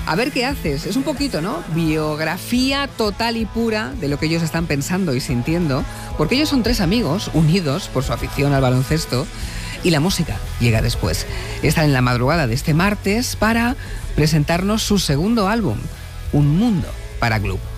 A ver qué haces. Es un poquito, ¿no? Biografía total y pura de lo que ellos están pensando y sintiendo, porque ellos son 3 amigos unidos por su afición al baloncesto y la música llega después. Están en la madrugada de este martes para presentarnos su segundo álbum, Un Mundo para Gloop.